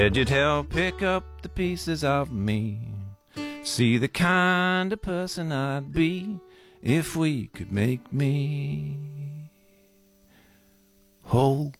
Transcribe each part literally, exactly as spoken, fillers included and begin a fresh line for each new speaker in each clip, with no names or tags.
Could you tell, pick up the pieces of me, see the kind of person I'd be if we could make me whole.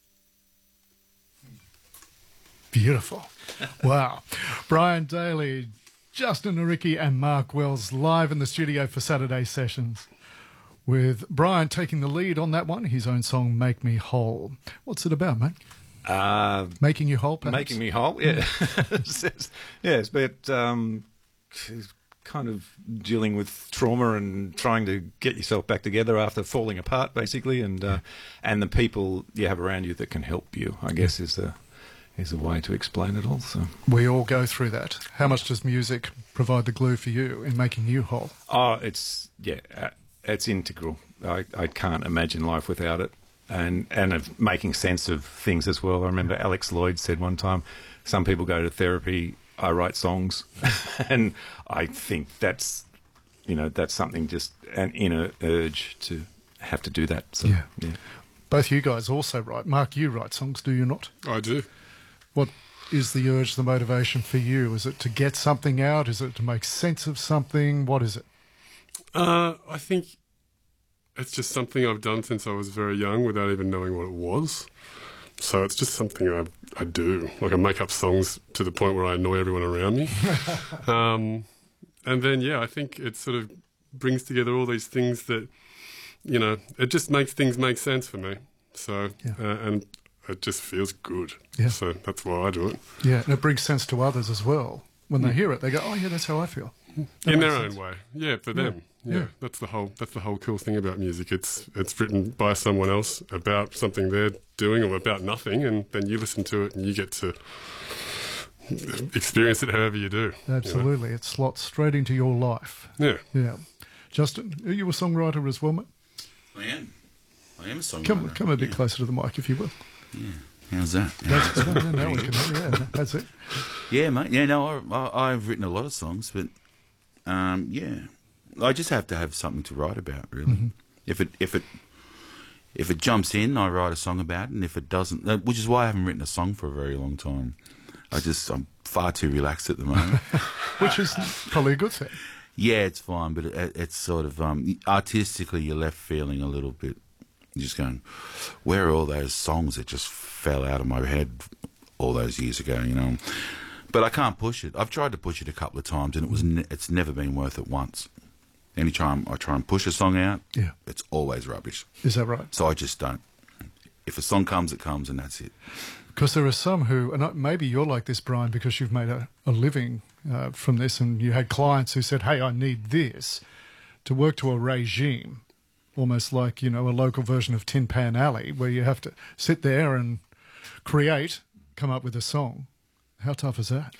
Beautiful. Wow. Brian Daly, Justin Naricki and Mark Wells live in the studio for Saturday Sessions, with Brian taking the lead on that one, his own song, Make Me Whole. What's it about, mate?
Uh,
making you whole, perhaps?
Making me whole, yeah. it's, it's, yeah, it's about um, kind of dealing with trauma and trying to get yourself back together after falling apart, basically, and uh, and the people you have around you that can help you, I guess, is the is a way to explain it all. So
we all go through that. How much does music provide the glue for you in making you whole?
Oh, it's yeah, uh, it's integral. I, I can't imagine life without it. And and of making sense of things as well. I remember Alex Lloyd said one time, some people go to therapy, I write songs. And I think that's, you know, that's something, just an inner urge to have to do that. So,
yeah.
yeah.
Both you guys also write. Mark, you write songs, do you not?
I do.
What is the urge, the motivation for you? Is it to get something out? Is it to make sense of something? What is it?
Uh, I think it's just something I've done since I was very young without even knowing what it was. So it's just something I, I do. Like, I make up songs to the point where I annoy everyone around me. um, and then, yeah, I think it sort of brings together all these things that, you know, it just makes things make sense for me. So, yeah. uh, and it just feels good.
Yeah.
So that's why I do it.
Yeah, and it brings sense to others as well. When they hear it, they go, oh, yeah, that's how I feel. That
in their
sense.
own way, yeah, for them. Yeah.
Yeah.
yeah, that's the whole that's the whole cool thing about music. It's it's written by someone else about something they're doing or about nothing, and then you listen to it and you get to experience it however you do.
Absolutely, you know? It slots straight into your life.
Yeah,
yeah. Justin, are you a songwriter as well, mate?
I am. I am a songwriter.
Come, come a bit
yeah.
closer to the mic, if you will.
Yeah. How's that?
That's, no, no, no one can hear. Yeah, that's it.
Yeah, mate. Yeah, no, I, I, I've written a lot of songs, but um, yeah, I just have to have something to write about, really. Mm-hmm. If it if it if it jumps in, I write a song about it, and if it doesn't, which is why I haven't written a song for a very long time. I just I'm far too relaxed at the moment,
which is probably a good thing.
Yeah, it's fine, but it, it's sort of um, artistically, you're left feeling a little bit. You're just going, where are all those songs that just fell out of my head all those years ago, you know? But I can't push it. I've tried to push it a couple of times, and it was ne- it's never been worth it once. Anytime I try and push a song out,
yeah,
it's always rubbish.
Is that right?
So I just don't. If a song comes, it comes, and that's it.
Because there are some who, and maybe you're like this, Brian, because you've made a, a living uh, from this, and you had clients who said, hey, I need this to work to a regime. Almost like, you know, a local version of Tin Pan Alley, where you have to sit there and create, come up with a song. How tough is that?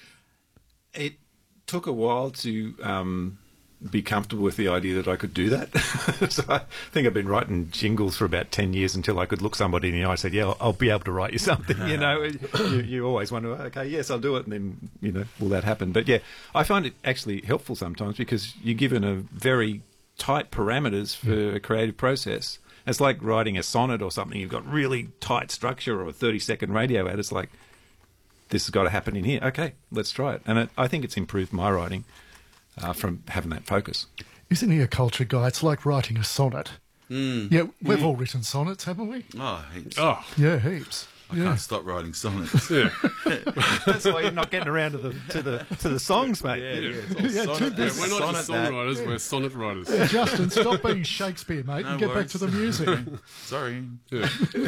It took a while to um, be comfortable with the idea that I could do that. So I think I've been writing jingles for about ten years until I could look somebody in the eye and say, yeah, I'll, I'll be able to write you something. You know, you, you always wonder, okay, yes, I'll do it. And then, you know, will that happen? But yeah, I find it actually helpful sometimes because you're given a very tight parameters for a creative process. It's like writing a sonnet or something. You've got really tight structure or a thirty second radio ad. It's like, this has got to happen in here. Okay, let's try it. And it, I think it's improved my writing uh, from having that focus.
Isn't he a culture guy? It's like writing a sonnet.
Mm.
Yeah, we've
mm.
all written sonnets, haven't we?
Oh, heaps.
Oh.
Yeah, heaps.
I
yeah.
can't stop writing sonnets.
Yeah.
That's why you're not getting around to the to the to the songs, mate.
Yeah, yeah.
Yeah,
sonnet,
Yeah, we're not just
sonnet
songwriters,
that.
we're sonnet writers.
Yeah, Justin, stop being Shakespeare, mate,
No
and get
worries.
back to the music.
Sorry.
Yeah.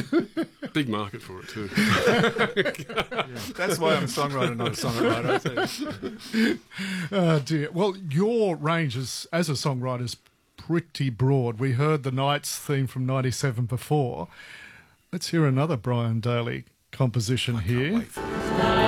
Big market for it too.
That's why I'm a songwriter, not a sonnet writer.
Oh, dear. Well, your range is, as a songwriter is pretty broad. We heard the Knights theme from ninety-seven before. Let's hear another Brian Daly composition
I
here.
can't wait for it.